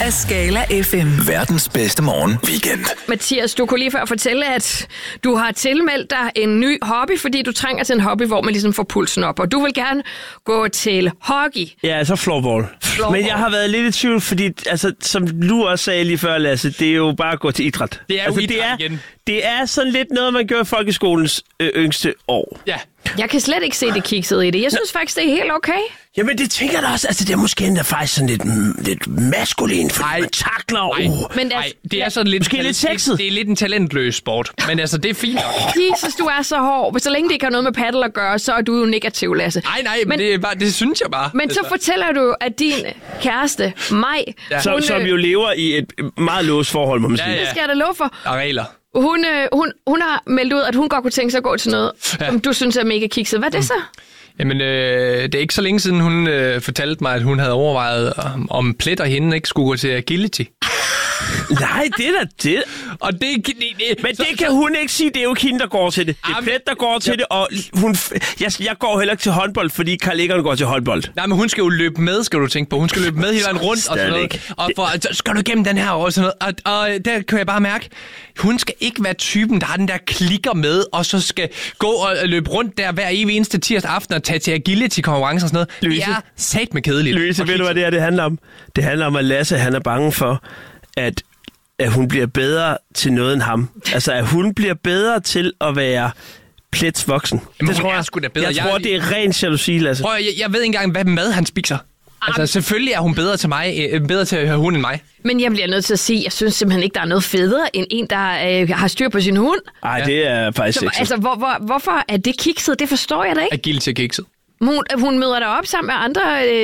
af Skala FM. Verdens bedste morgen weekend. Mathias, du kunne lige før fortælle, at du har tilmeldt dig en ny hobby, fordi du trænger til en hobby, hvor man ligesom får pulsen op. Og du vil gerne gå til hockey. Ja, altså floorball. Men jeg har været lidt i tvivl, fordi altså, som du også sagde lige før, Lasse, det er jo bare at gå til idræt. Det er jo idræt igen. Det er sådan lidt noget, man gør i folkeskolens yngste år. Ja. Jeg kan slet ikke se det kiksede i det. Jeg synes faktisk, det er helt okay. Jamen, det tænker jeg da også. Altså, det er måske endda faktisk sådan lidt maskulin, fordi man takler. Men det er sådan lidt... Måske lidt sexet. Det er lidt en talentløs sport, men altså, det er fint nok. Jesus, du er så hård. Så længe det ikke har noget med paddle at gøre, så er du jo negativ, Lasse. Nej, men det er bare, det synes jeg bare. Men så fortæller du, at din kæreste, Maj... Ja. Som jo lever i et meget låst forhold, må man sige. Det skal jeg da love for. Der er regler. Hun har meldt ud, at hun godt kunne tænke sig at gå til noget, som du synes er mega kikset. Hvad er det så? Jamen, det er ikke så længe siden, hun fortalte mig, at hun havde overvejet, om Plet og hende ikke skulle gå til agility. Nej, det er da det. Og det men det kan hun ikke sige, det er jo ikke hende, der går til det. Det er Plet, der går til det, og jeg går heller ikke til håndbold, fordi Karl Eggeren går til håndbold. Nej, men hun skal jo løbe med, skal du tænke på. Hun skal løbe med hele vejen rundt og sådan noget. Og skal du igennem den her og sådan noget. Og der kan jeg bare mærke, hun skal ikke være typen, der har den der klikker med, og så skal gå og løbe rundt der hver eneste tirsdag aften og tage til agility-konkurrencer og sådan noget. Louise, det er satme kedeligt. Louise, ved du, hvad det handler om? Det handler om, at Lasse, han er bange for, at hun bliver bedre til noget end ham. Altså, at hun bliver bedre til at være Plets voksen. Jamen, det tror jeg sgu da bedre. Jeg tror, det er ren jalousi, Lasse. Prøv, jeg ved ikke engang, hvad mad han spiser. Altså, selvfølgelig er hun bedre til mig, bedre til at høre hund end mig. Men jeg bliver nødt til at sige, jeg synes simpelthen ikke, der er noget federe end en, der har styr på sin hund. Nej, det er faktisk ikke. Altså, hvorfor er det kikset? Det forstår jeg da ikke. Agility er kikset. Hun møder der op sammen med andre,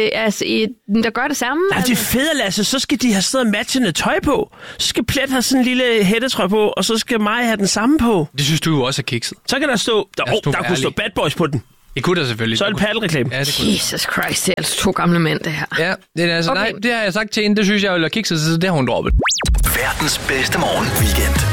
der gør det samme. Nej, det er fedt, Lasse. Så skal de have sådan noget matchende tøj på. Så skal Plet have sådan en lille hættetrøje på, og så skal Maja have den samme på. Det synes du jo også er kikset. Så kan der stå... Der kunne stå Bad Boys på den. Det kunne der selvfølgelig. Så er det paddelreklame. Ja, Jesus Christ, det er altså 2 gamle mænd, det her. Ja, det er altså... Okay. Nej, det har jeg sagt til hende. Det synes jeg jo er kikset, så det har hun droppet. Verdens bedste morgen weekend.